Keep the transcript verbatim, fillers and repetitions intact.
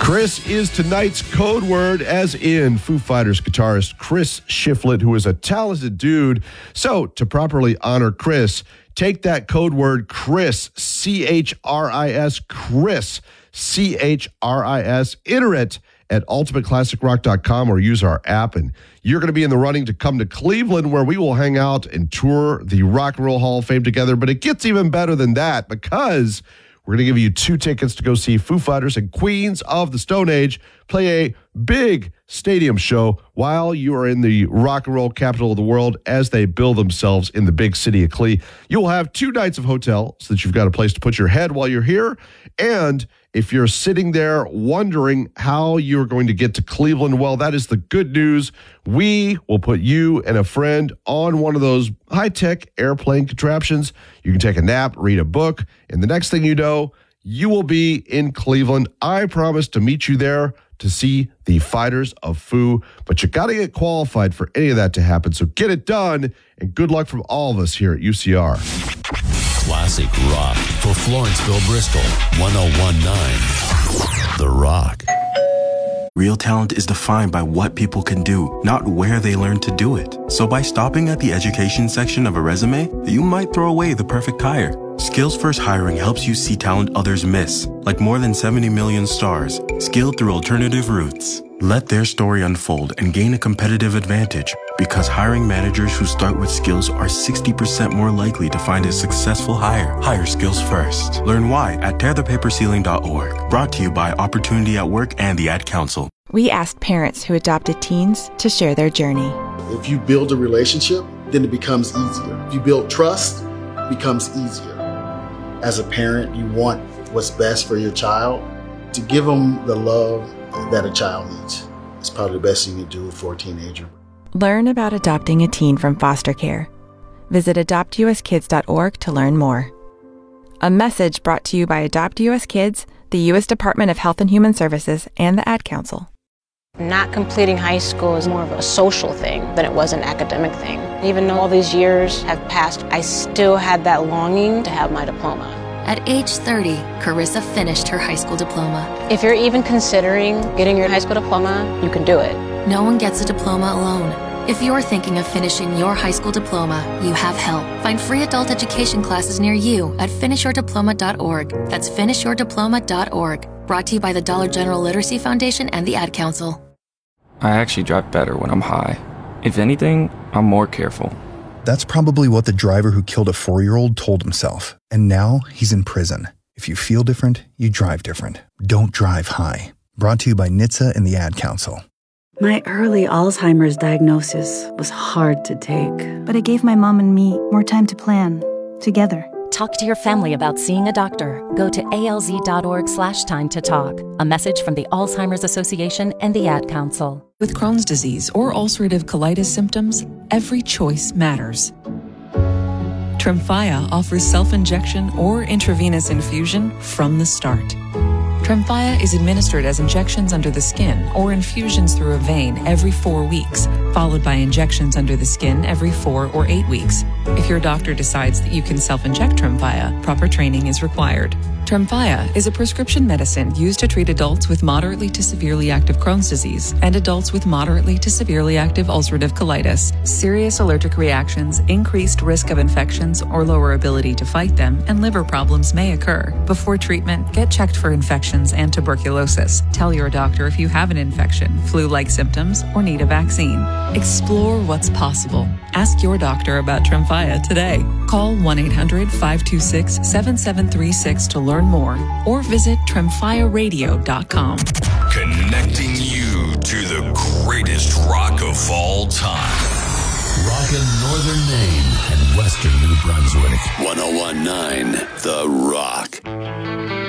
Chris is tonight's code word, as in Foo Fighters guitarist Chris Shiflett, who is a talented dude. So, to properly honor Chris, take that code word Chris, C H R I S, Chris, C H R I S, enter it at ultimate classic rock dot com or use our app, and you're going to be in the running to come to Cleveland, where we will hang out and tour the Rock and Roll Hall of Fame together. But it gets even better than that, because we're going to give you two tickets to go see Foo Fighters and Queens of the Stone Age play a big stadium show while you are in the rock and roll capital of the world as they build themselves in the big city of Cle. You'll have two nights of hotel so that you've got a place to put your head while you're here. And if you're sitting there wondering how you're going to get to Cleveland, well, that is the good news. We will put you and a friend on one of those high-tech airplane contraptions. You can take a nap, read a book, and the next thing you know, you will be in Cleveland. I promise to meet you there to see the Fighters of Foo, but you got to get qualified for any of that to happen. So get it done, and good luck from all of us here at U C R. Classic rock for Florenceville, Bristol. one oh one point nine The Rock. Real talent is defined by what people can do, not where they learn to do it. So by stopping at the education section of a resume, you might throw away the perfect hire. Skills First Hiring helps you see talent others miss, like more than seventy million stars, skilled through alternative routes. Let their story unfold and gain a competitive advantage, because hiring managers who start with skills are sixty percent more likely to find a successful hire. Hire skills first. Learn why at tear the paper ceiling dot org. Brought to you by Opportunity at Work and the Ad Council. We asked parents who adopted teens to share their journey. If you build a relationship, then it becomes easier. If you build trust, it becomes easier. As a parent, you want what's best for your child. To give them the love that a child needs, it's probably the best thing you can do for a teenager. Learn about adopting a teen from foster care. Visit adopt u s kids dot org to learn more. A message brought to you by Adopt U S Kids, the U S Department of Health and Human Services, and the Ad Council. Not completing high school is more of a social thing than it was an academic thing. Even though all these years have passed, I still had that longing to have my diploma. At age thirty, Carissa finished her high school diploma. If you're even considering getting your high school diploma, you can do it. No one gets a diploma alone. If you're thinking of finishing your high school diploma, you have help. Find free adult education classes near you at finish your diploma dot org. That's finish your diploma dot org. Brought to you by the Dollar General Literacy Foundation and the Ad Council. I actually drive better when I'm high. If anything, I'm more careful. That's probably what the driver who killed a four-year-old told himself. And now he's in prison. If you feel different, you drive different. Don't drive high. Brought to you by N H T S A and the Ad Council. My early Alzheimer's diagnosis was hard to take. But it gave my mom and me more time to plan, together. Talk to your family about seeing a doctor. Go to A L Z dot org slash time to talk. A message from the Alzheimer's Association and the Ad Council. With Crohn's disease or ulcerative colitis symptoms, every choice matters. Tremfya offers self-injection or intravenous infusion from the start. Tremfya is administered as injections under the skin or infusions through a vein every four weeks, followed by injections under the skin every four or eight weeks. If your doctor decides that you can self-inject Tremfya, proper training is required. Tremfya is a prescription medicine used to treat adults with moderately to severely active Crohn's disease and adults with moderately to severely active ulcerative colitis. Serious allergic reactions, increased risk of infections or lower ability to fight them, and liver problems may occur. Before treatment, get checked for infections and tuberculosis. Tell your doctor if you have an infection, flu-like symptoms, or need a vaccine. Explore what's possible. Ask your doctor about Tremfya today. Call one eight hundred five two six seven seven three six to learn more, or visit tremfya radio dot com. Connecting you to the greatest rock of all time. Rockin' Northern Maine and Western New Brunswick. one oh one point nine The Rock.